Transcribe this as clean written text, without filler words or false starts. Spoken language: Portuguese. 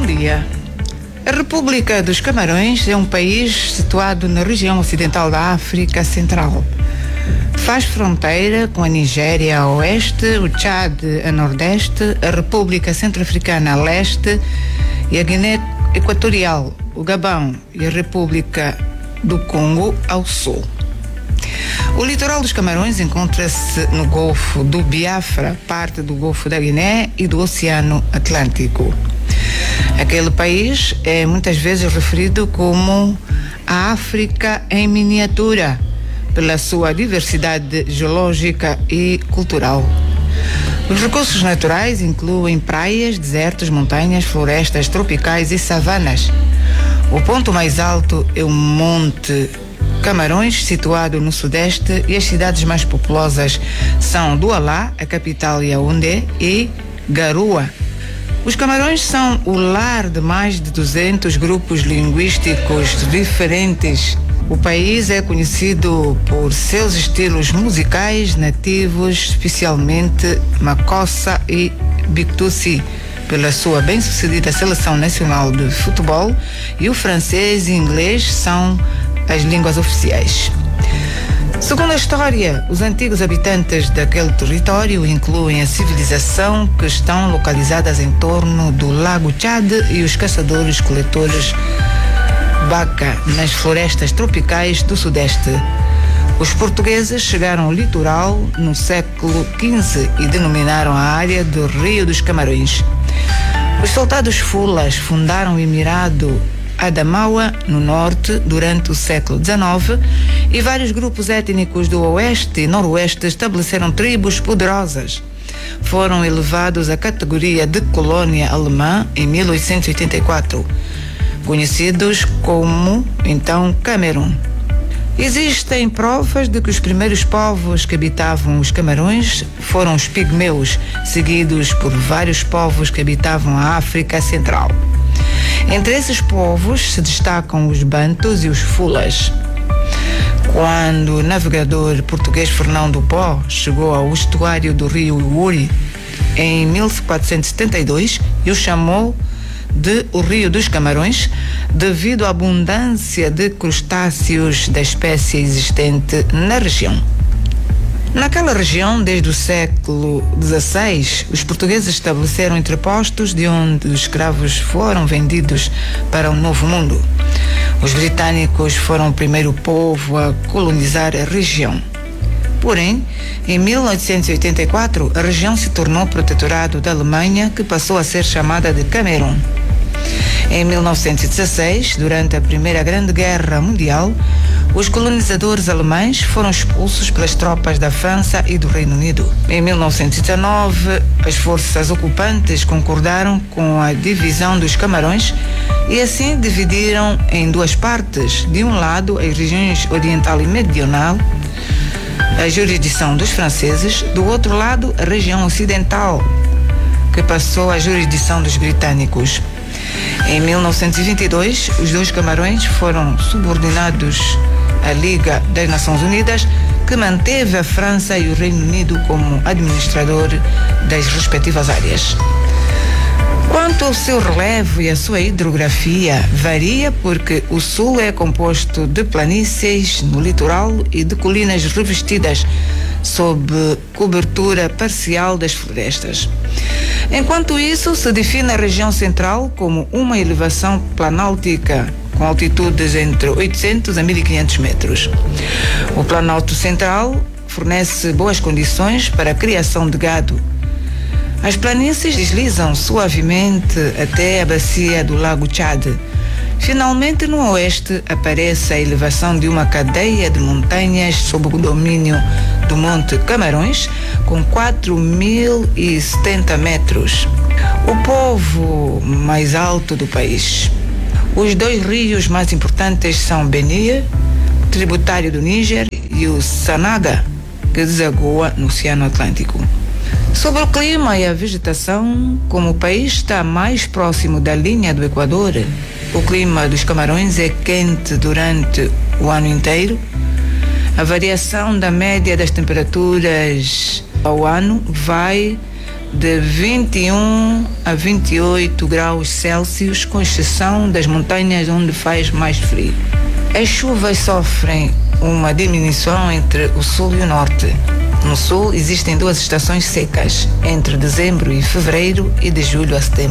Bom dia. A República dos Camarões é um país situado na região ocidental da África Central. Faz fronteira com a Nigéria a oeste, o Tchad a nordeste, a República Centro-Africana a leste e a Guiné Equatorial, o Gabão e a República do Congo ao sul. O litoral dos Camarões encontra-se no Golfo do Biafra, parte do Golfo da Guiné e do Oceano Atlântico. Aquele país é muitas vezes referido como a África em miniatura, pela sua diversidade geológica e cultural. Os recursos naturais incluem praias, desertos, montanhas, florestas tropicais e savanas. O ponto mais alto é o Monte Camarões, situado no sudeste, e as cidades mais populosas são Douala, a capital Yaoundé, e Garoua. Os Camarões são o lar de mais de 200 grupos linguísticos diferentes. O país é conhecido por seus estilos musicais nativos, especialmente Makossa e Biktussi, pela sua bem-sucedida seleção nacional de futebol, e o francês e inglês são as línguas oficiais. Segundo a história, os antigos habitantes daquele território incluem a civilização que estão localizadas em torno do Lago Tchad e os caçadores-coletores Baka, nas florestas tropicais do sudeste. Os portugueses chegaram ao litoral no século XV e denominaram a área do Rio dos Camarões. Os soldados fulas fundaram o Emirado Adamawa, no norte, durante o século XIX, e vários grupos étnicos do oeste e noroeste estabeleceram tribos poderosas. Foram elevados à categoria de colônia alemã em 1884, conhecidos como, então, Camerun. Existem provas de que os primeiros povos que habitavam os Camarões foram os pigmeus, seguidos por vários povos que habitavam a África Central. Entre esses povos se destacam os bantus e os fulas. Quando o navegador português Fernão do Pó chegou ao estuário do rio Uri em 1472 e o chamou de o Rio dos Camarões, devido à abundância de crustáceos da espécie existente na região. Naquela região, desde o século XVI, os portugueses estabeleceram entrepostos de onde os escravos foram vendidos para o Novo Mundo. Os britânicos foram o primeiro povo a colonizar a região. Porém, em 1884, a região se tornou protetorado da Alemanha, que passou a ser chamada de Camerun. Em 1916, durante a Primeira Grande Guerra Mundial, os colonizadores alemães foram expulsos pelas tropas da França e do Reino Unido. Em 1919, as forças ocupantes concordaram com a divisão dos Camarões e assim dividiram em duas partes. De um lado, as regiões oriental e meridional, a jurisdição dos franceses; do outro lado, a região ocidental, que passou à jurisdição dos britânicos. Em 1922, os dois Camarões foram subordinados à Liga das Nações Unidas, que manteve a França e o Reino Unido como administrador das respectivas áreas. Quanto ao seu relevo e a sua hidrografia, varia porque o sul é composto de planícies no litoral e de colinas revestidas sob cobertura parcial das florestas. Enquanto isso, se define a região central como uma elevação planáltica com altitudes entre 800 a 1500 metros. O Planalto Central fornece boas condições para a criação de gado. As planícies deslizam suavemente até a bacia do Lago Tchad. Finalmente, no oeste, aparece a elevação de uma cadeia de montanhas sob o domínio do Monte Camarões, com 4.070 metros. O povo mais alto do país. Os dois rios mais importantes são Benue, tributário do Níger, e o Sanaga, que desagoa no Oceano Atlântico. Sobre o clima e a vegetação, como o país está mais próximo da linha do Equador, o clima dos Camarões é quente durante o ano inteiro. A variação da média das temperaturas ao ano vai de 21 a 28 graus Celsius, com exceção das montanhas onde faz mais frio. As chuvas sofrem uma diminuição entre o sul e o norte. No sul existem 2 estações secas, entre dezembro e fevereiro e de julho a setembro.